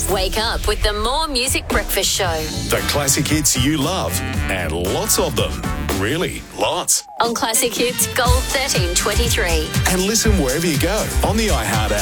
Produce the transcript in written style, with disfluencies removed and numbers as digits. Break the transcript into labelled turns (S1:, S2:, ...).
S1: Wake up with the More Music Breakfast Show.
S2: The classic hits you love, and lots of them. Really, lots.
S1: On Classic Hits Gold 1323.
S2: And listen wherever you go on the iHeart app.